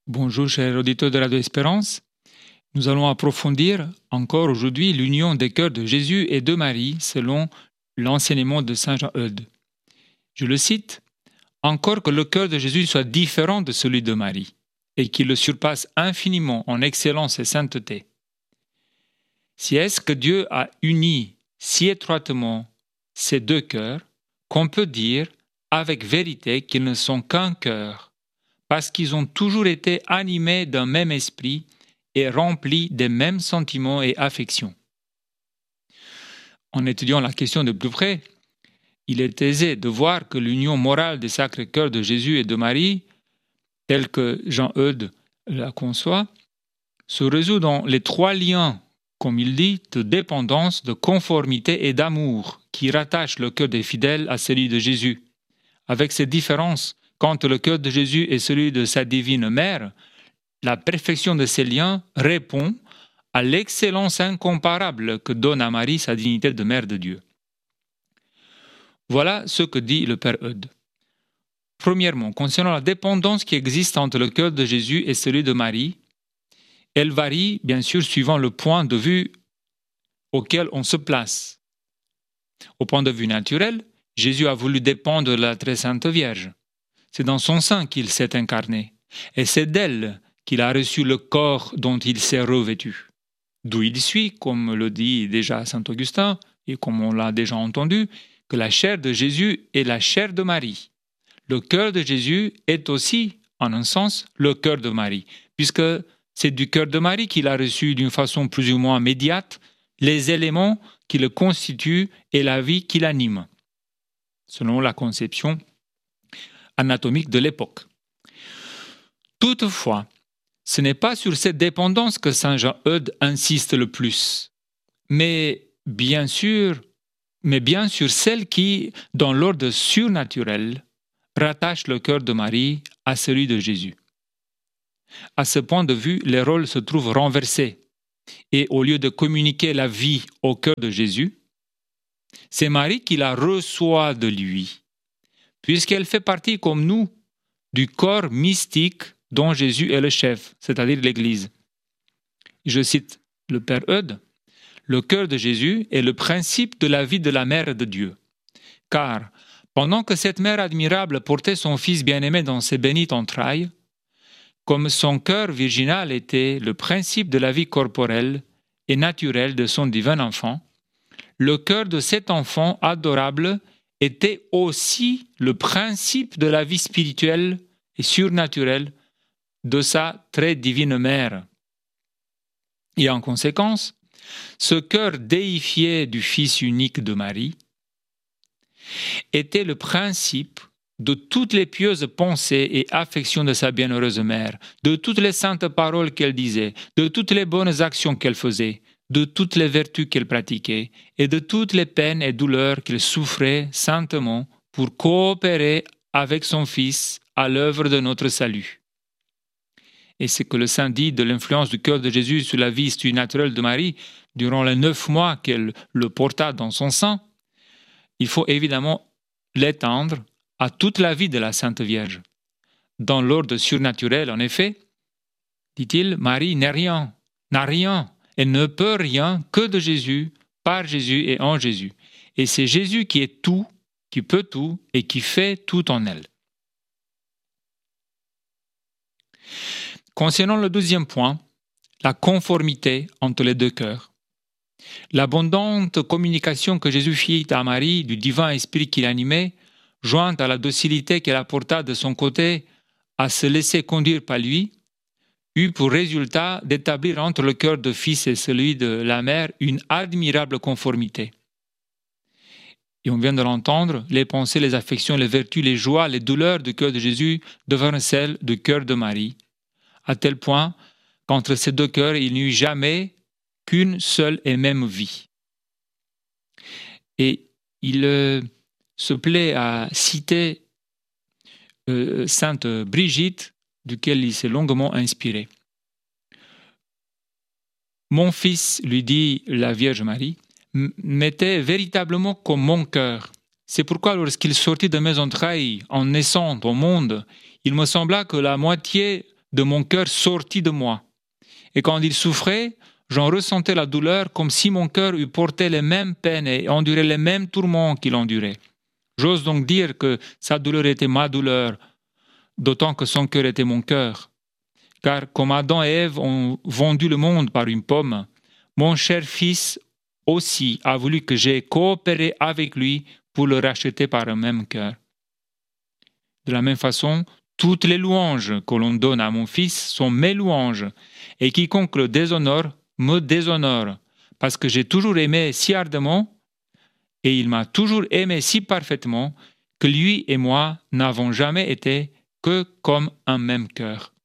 Bonjour chers auditeurs de Radio Espérance. Nous allons approfondir encore aujourd'hui l'union des cœurs de Jésus et de Marie selon l'enseignement de Saint Jean-Eudes. Je le cite, « Encore que le cœur de Jésus soit différent de celui de Marie et qu'il le surpasse infiniment en excellence et sainteté. Si est-ce que Dieu a uni si étroitement ces deux cœurs qu'on peut dire avec vérité qu'ils ne sont qu'un cœur, parce qu'ils ont toujours été animés d'un même esprit et remplis des mêmes sentiments et affections. » En étudiant la question de plus près, il est aisé de voir que l'union morale des Sacré-Cœur de Jésus et de Marie, telle que Jean-Eudes la conçoit, se résout dans les trois liens, comme il dit, de dépendance, de conformité et d'amour qui rattachent le cœur des fidèles à celui de Jésus. Avec ces différences, quand le cœur de Jésus est celui de sa divine mère, la perfection de ces liens répond à l'excellence incomparable que donne à Marie sa dignité de mère de Dieu. Voilà ce que dit le Père Eudes. Premièrement, concernant la dépendance qui existe entre le cœur de Jésus et celui de Marie, elle varie bien sûr suivant le point de vue auquel on se place. Au point de vue naturel, Jésus a voulu dépendre de la très sainte Vierge. C'est dans son sein qu'il s'est incarné, et c'est d'elle qu'il a reçu le corps dont il s'est revêtu. D'où il suit, comme le dit déjà saint Augustin, et comme on l'a déjà entendu, que la chair de Jésus est la chair de Marie. Le cœur de Jésus est aussi, en un sens, le cœur de Marie, puisque c'est du cœur de Marie qu'il a reçu d'une façon plus ou moins immédiate les éléments qui le constituent et la vie qui l'anime, selon la conception anatomique de l'époque. Toutefois, ce n'est pas sur cette dépendance que saint Jean-Eudes insiste le plus, mais bien sur celle qui, dans l'ordre surnaturel, rattache le cœur de Marie à celui de Jésus. À ce point de vue, les rôles se trouvent renversés, et au lieu de communiquer la vie au cœur de Jésus, c'est Marie qui la reçoit de lui, puisqu'elle fait partie, comme nous, du corps mystique dont Jésus est le chef, c'est-à-dire l'Église. Je cite le Père Eudes, « Le cœur de Jésus est le principe de la vie de la Mère de Dieu. Car, pendant que cette Mère admirable portait son Fils bien-aimé dans ses bénites entrailles, comme son cœur virginal était le principe de la vie corporelle et naturelle de son divin enfant, le cœur de cet enfant adorable était aussi le principe de la vie spirituelle et surnaturelle de sa très divine mère. Et en conséquence, ce cœur déifié du Fils unique de Marie était le principe de toutes les pieuses pensées et affections de sa bienheureuse mère, de toutes les saintes paroles qu'elle disait, de toutes les bonnes actions qu'elle faisait, de toutes les vertus qu'elle pratiquait et de toutes les peines et douleurs qu'elle souffrait saintement pour coopérer avec son Fils à l'œuvre de notre salut. Et c'est que le saint dit de l'influence du cœur de Jésus sur la vie surnaturelle de Marie durant les 9 mois qu'elle le porta dans son sein. Il faut évidemment l'étendre à toute la vie de la Sainte Vierge. Dans l'ordre surnaturel, en effet, dit-il, Marie n'a rien, elle ne peut rien que de Jésus, par Jésus et en Jésus. Et c'est Jésus qui est tout, qui peut tout et qui fait tout en elle. Concernant le deuxième point, la conformité entre les deux cœurs. L'abondante communication que Jésus fit à Marie du divin esprit qui l'animait, jointe à la docilité qu'elle apporta de son côté à se laisser conduire par lui, eut pour résultat d'établir entre le cœur du Fils et celui de la mère une admirable conformité. Et on vient de l'entendre, les pensées, les affections, les vertus, les joies, les douleurs du cœur de Jésus devinrent celles du cœur de Marie, à tel point qu'entre ces deux cœurs, il n'y eut jamais qu'une seule et même vie. Et il se plaît à citer sainte Brigitte, duquel il s'est longuement inspiré. « Mon fils, lui dit la Vierge Marie, m'était véritablement comme mon cœur. C'est pourquoi lorsqu'il sortit de mes entrailles en naissant au monde, il me sembla que la moitié de mon cœur sortit de moi. Et quand il souffrait, j'en ressentais la douleur comme si mon cœur eût porté les mêmes peines et enduré les mêmes tourments qu'il endurait. J'ose donc dire que sa douleur était ma douleur, d'autant que son cœur était mon cœur. Car comme Adam et Ève ont vendu le monde par une pomme, mon cher fils aussi a voulu que j'aie coopéré avec lui pour le racheter par un même cœur. De la même façon, toutes les louanges que l'on donne à mon fils sont mes louanges, et quiconque le déshonore me déshonore, parce que j'ai toujours aimé si ardemment, et il m'a toujours aimé si parfaitement, que lui et moi n'avons jamais été que comme un même cœur.